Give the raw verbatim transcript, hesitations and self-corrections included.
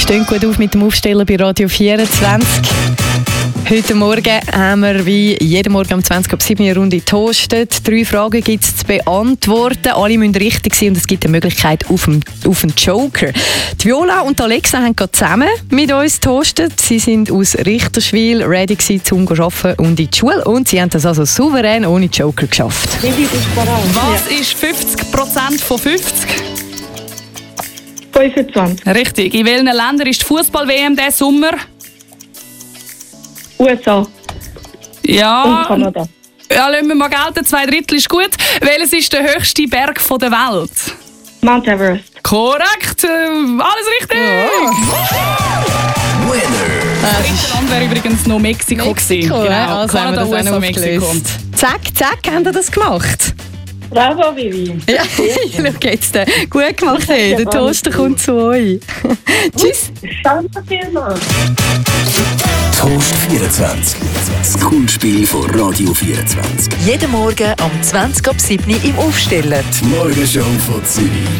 Stehen gut auf mit dem Aufsteller bei Radio vierundzwanzig. Heute Morgen haben wir wie jeden Morgen um zwanzig ab sieben eine Runde getostet. Drei Fragen gibt es zu beantworten. Alle müssen richtig sein und es gibt eine Möglichkeit auf einen, auf einen Joker. Die Viola und die Alexa haben gerade zusammen mit uns getostet. Sie sind aus Richterswil ready gewesen, um zu arbeiten und in die Schule. Und sie haben das also souverän ohne Joker geschafft. Was ist fünfzig Prozent von fünfzig? fünfundzwanzig. Richtig. In welchen Ländern ist die Fußball-W M diesen Sommer? U S A Ja. und Kanada. Ja, lassen wir mal gelten. Zwei Drittel ist gut. Welches ist der höchste Berg der Welt? Mount Everest. Korrekt. Äh, alles richtig. Das dritte Land wäre übrigens noch Mexiko, Mexiko, gewesen. ja, Genau. also haben wir Kanada, das U S A, auch Mexiko. aufgelöst. Zack, zack, haben ihr das gemacht? Bravo, Vivi. Ja, schau jetzt. Gut gemacht, hey. Der Toaster kommt zu euch. Tschüss. Danke vielmals. Toast vierundzwanzig. Das Kunstspiel von Radio vierundzwanzig. Jeden Morgen um zwanzig ab sieben im Aufsteller. Die Morgenshow von Zürich.